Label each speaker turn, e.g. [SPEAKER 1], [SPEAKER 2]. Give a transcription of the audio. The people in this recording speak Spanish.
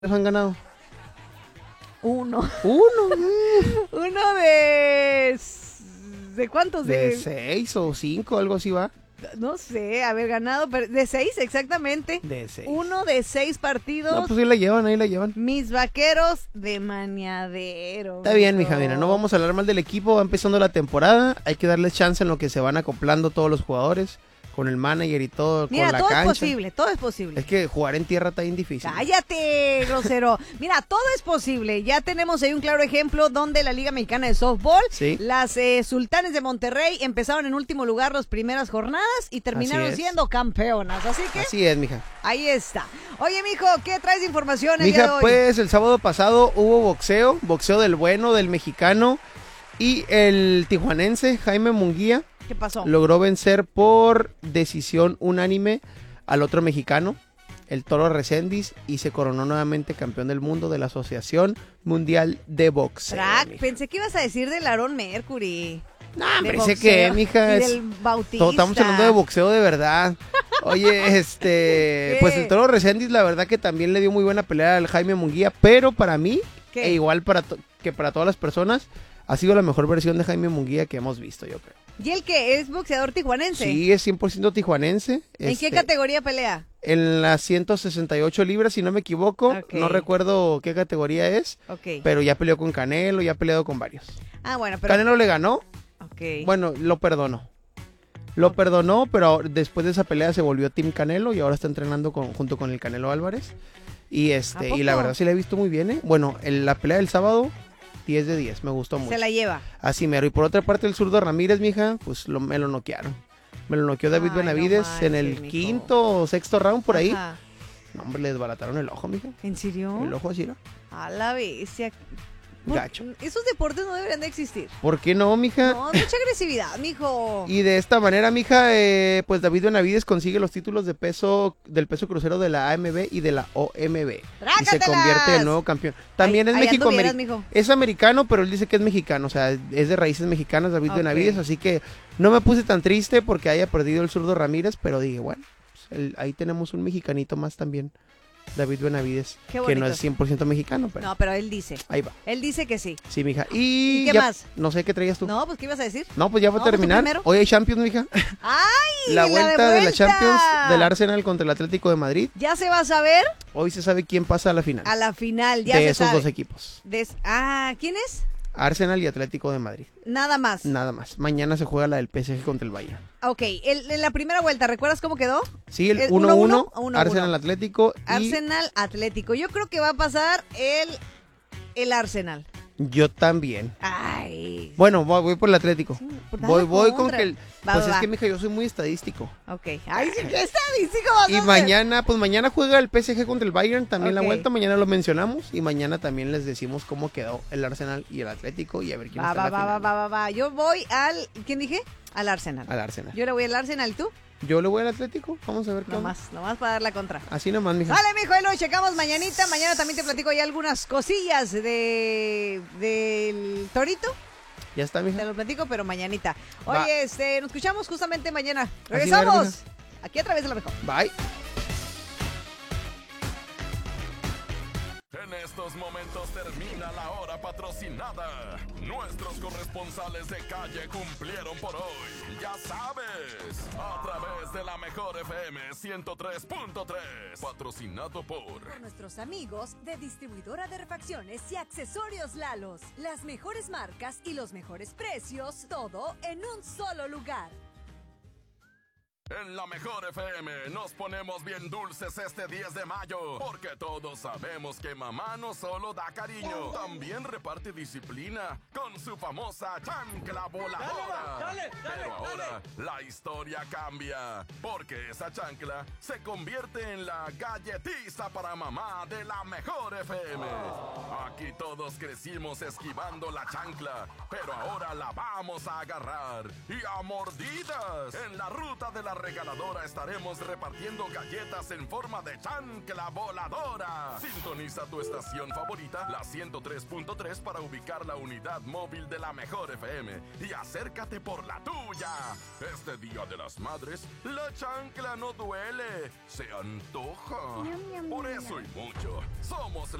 [SPEAKER 1] han ganado?
[SPEAKER 2] Uno.
[SPEAKER 1] Uno.
[SPEAKER 2] ¿De cuántos?
[SPEAKER 1] De 6 o 5, algo así va.
[SPEAKER 2] No sé, haber ganado, pero de 6 exactamente.
[SPEAKER 1] De 6.
[SPEAKER 2] Uno de 6 partidos.
[SPEAKER 1] No, pues ahí la llevan.
[SPEAKER 2] Mis vaqueros de Maniadero.
[SPEAKER 1] Está bien, mija, mira, no vamos a hablar mal del equipo, va empezando la temporada, hay que darles chance en lo que se van acoplando todos los jugadores, con el manager y todo,
[SPEAKER 2] Mira,
[SPEAKER 1] con la
[SPEAKER 2] todo
[SPEAKER 1] cancha.
[SPEAKER 2] es posible, todo es posible.
[SPEAKER 1] Es que jugar en tierra está bien difícil.
[SPEAKER 2] Cállate, grosero. Mira, todo es posible. Ya tenemos ahí un claro ejemplo donde la Liga Mexicana de Softball,
[SPEAKER 1] Sí.
[SPEAKER 2] las Sultanes de Monterrey empezaron en último lugar las primeras jornadas y terminaron
[SPEAKER 1] Así es.
[SPEAKER 2] siendo campeonas. Así que
[SPEAKER 1] Así es, mija.
[SPEAKER 2] ahí está. Oye, mijo, ¿qué traes de información el día de
[SPEAKER 1] Mija,
[SPEAKER 2] hoy?
[SPEAKER 1] pues el sábado pasado hubo boxeo del bueno, del mexicano, y el tijuanense Jaime Munguía
[SPEAKER 2] ¿Qué pasó?
[SPEAKER 1] logró vencer por decisión unánime al otro mexicano, el Toro Reséndiz, y se coronó nuevamente campeón del mundo de la Asociación Mundial de Boxeo.
[SPEAKER 2] Crack,
[SPEAKER 1] Mija.
[SPEAKER 2] pensé que ibas a decir del Aaron Mercury.
[SPEAKER 1] No,
[SPEAKER 2] De
[SPEAKER 1] hombre, sé
[SPEAKER 2] boxeo.
[SPEAKER 1] que, mija,
[SPEAKER 2] Y
[SPEAKER 1] es-
[SPEAKER 2] del Bautista.
[SPEAKER 1] estamos hablando de boxeo de verdad. Oye, pues el Toro Reséndiz, la verdad que también le dio muy buena pelea al Jaime Munguía, pero para mí,
[SPEAKER 2] ¿Qué?
[SPEAKER 1] e igual que para todas las personas, ha sido la mejor versión de Jaime Munguía que hemos visto, yo creo.
[SPEAKER 2] ¿Y el que es boxeador tijuanense?
[SPEAKER 1] Sí, es 100% tijuanense.
[SPEAKER 2] ¿En qué categoría pelea?
[SPEAKER 1] En las 168 libras, si no me equivoco.
[SPEAKER 2] Ok.
[SPEAKER 1] No recuerdo qué categoría es,
[SPEAKER 2] Ok.
[SPEAKER 1] pero ya peleó con Canelo, ya ha peleado con varios.
[SPEAKER 2] Ah, bueno, pero...
[SPEAKER 1] Canelo le ganó,
[SPEAKER 2] Ok.
[SPEAKER 1] bueno, lo perdonó. Lo perdonó, pero después de esa pelea se volvió Team Canelo y ahora está entrenando junto con el Canelo Álvarez. Y
[SPEAKER 2] ¿A
[SPEAKER 1] y la
[SPEAKER 2] poco?
[SPEAKER 1] verdad sí la he visto muy bien, ¿eh? Bueno, la pelea del sábado, 10 de 10, me gustó mucho.
[SPEAKER 2] Se la lleva.
[SPEAKER 1] Así mero. Y por otra parte, el zurdo Ramírez, mija, pues me lo noquearon. Me lo noqueó David
[SPEAKER 2] Ay,
[SPEAKER 1] Benavides
[SPEAKER 2] no
[SPEAKER 1] en el
[SPEAKER 2] manches, mijo.
[SPEAKER 1] quinto o sexto round por ahí.
[SPEAKER 2] Ajá.
[SPEAKER 1] No, hombre, le desbarataron el ojo, mija.
[SPEAKER 2] ¿En serio?
[SPEAKER 1] El ojo así, ¿no?
[SPEAKER 2] A la bestia.
[SPEAKER 1] Gacho.
[SPEAKER 2] Esos deportes no deberían de existir.
[SPEAKER 1] ¿Por qué no, mija?
[SPEAKER 2] No, mucha agresividad, mijo.
[SPEAKER 1] Y de esta manera, mija, pues David Benavides consigue los títulos de peso del peso crucero de la AMB y de la OMB. Y se
[SPEAKER 2] ¡Trácatelas!
[SPEAKER 1] convierte en nuevo campeón. También
[SPEAKER 2] Ahí-
[SPEAKER 1] es
[SPEAKER 2] ahí
[SPEAKER 1] México
[SPEAKER 2] anduvieras, mijo.
[SPEAKER 1] es americano, pero él dice que es mexicano, o sea, es de raíces mexicanas David
[SPEAKER 2] Ok.
[SPEAKER 1] Benavides, así que no me puse tan triste porque haya perdido el zurdo Ramírez, pero dije, bueno, pues, ahí tenemos un mexicanito más también, David Benavides,
[SPEAKER 2] Qué
[SPEAKER 1] que
[SPEAKER 2] bonito.
[SPEAKER 1] no es 100% mexicano, pero
[SPEAKER 2] No, pero él dice.
[SPEAKER 1] ahí va.
[SPEAKER 2] Él dice que sí.
[SPEAKER 1] Sí, mija. ¿Y
[SPEAKER 2] qué
[SPEAKER 1] ya-
[SPEAKER 2] más?
[SPEAKER 1] No sé qué traías tú.
[SPEAKER 2] No, pues, ¿qué ibas a decir?
[SPEAKER 1] No, pues ya va
[SPEAKER 2] No,
[SPEAKER 1] a
[SPEAKER 2] pues tú
[SPEAKER 1] terminar.
[SPEAKER 2] primero.
[SPEAKER 1] Hoy hay Champions, mija.
[SPEAKER 2] ¡Ay!
[SPEAKER 1] La vuelta de la
[SPEAKER 2] vuelta!
[SPEAKER 1] Champions del Arsenal contra el Atlético de Madrid.
[SPEAKER 2] Ya se va a saber
[SPEAKER 1] Hoy se sabe quién pasa a la final.
[SPEAKER 2] a la final. Ya
[SPEAKER 1] de
[SPEAKER 2] se
[SPEAKER 1] esos
[SPEAKER 2] sabe.
[SPEAKER 1] dos equipos.
[SPEAKER 2] ¿Quién es?
[SPEAKER 1] Arsenal y Atlético de Madrid.
[SPEAKER 2] Nada más.
[SPEAKER 1] Nada más. Mañana se juega la del PSG contra el Bayern.
[SPEAKER 2] Ok, en la primera vuelta, ¿recuerdas cómo quedó?
[SPEAKER 1] Sí, el
[SPEAKER 2] El
[SPEAKER 1] 1-1,
[SPEAKER 2] 1-1,
[SPEAKER 1] Arsenal Atlético. Y
[SPEAKER 2] Arsenal Atlético. Yo creo que va a pasar el Arsenal.
[SPEAKER 1] yo también.
[SPEAKER 2] Ay.
[SPEAKER 1] Bueno, voy por el Atlético.
[SPEAKER 2] pues dale
[SPEAKER 1] Voy con
[SPEAKER 2] contra.
[SPEAKER 1] que el...
[SPEAKER 2] Va,
[SPEAKER 1] Pues
[SPEAKER 2] va,
[SPEAKER 1] es
[SPEAKER 2] va.
[SPEAKER 1] que, mija, yo soy muy estadístico.
[SPEAKER 2] Ok. Ay, sí, qué estadístico vas a
[SPEAKER 1] Y
[SPEAKER 2] hacer.
[SPEAKER 1] mañana juega el PSG contra el Bayern, también
[SPEAKER 2] Ok.
[SPEAKER 1] la vuelta, mañana lo mencionamos y mañana también les decimos cómo quedó el Arsenal y el Atlético y a ver quién
[SPEAKER 2] Va,
[SPEAKER 1] está
[SPEAKER 2] va,
[SPEAKER 1] en la
[SPEAKER 2] va,
[SPEAKER 1] final.
[SPEAKER 2] va. Yo voy al... ¿Quién dije? Al Arsenal.
[SPEAKER 1] Al Arsenal.
[SPEAKER 2] Yo le voy al Arsenal, ¿y tú?
[SPEAKER 1] Yo le voy al Atlético, vamos a ver qué onda.
[SPEAKER 2] Nomás para dar la contra.
[SPEAKER 1] Así nomás, mija.
[SPEAKER 2] Vale, mijo, ahí lo checamos mañanita. Mañana también te platico ya algunas cosillas del Torito.
[SPEAKER 1] Ya está,
[SPEAKER 2] Te
[SPEAKER 1] mija.
[SPEAKER 2] lo platico, pero mañanita.
[SPEAKER 1] Va.
[SPEAKER 2] Oye, nos escuchamos justamente mañana.
[SPEAKER 1] mero,
[SPEAKER 2] Regresamos.
[SPEAKER 1] mija.
[SPEAKER 2] Aquí a través de la mejor.
[SPEAKER 1] Bye.
[SPEAKER 3] En estos momentos termina la hora patrocinada. Nuestros corresponsales de calle cumplieron por hoy. Ya sabes, a través de la mejor FM 103.3. Patrocinado por...
[SPEAKER 4] Nuestros amigos de distribuidora de refacciones y accesorios Lalos. Las mejores marcas y los mejores precios, todo en un solo lugar.
[SPEAKER 3] En la mejor FM nos ponemos bien dulces este 10 de mayo, porque todos sabemos que mamá no solo da cariño, también reparte disciplina con su famosa chancla voladora. Pero ahora la historia cambia, porque esa chancla se convierte en la galletiza para mamá de la mejor FM. Aquí todos crecimos esquivando la chancla, pero ahora la vamos a agarrar y a mordidas en la ruta de la regaladora estaremos repartiendo galletas en forma de chancla voladora. Sintoniza tu estación favorita, la 103.3, para ubicar la unidad móvil de la mejor FM y acércate por la tuya. Este Día de las Madres, la chancla no duele, se antoja. Por eso y mucho, somos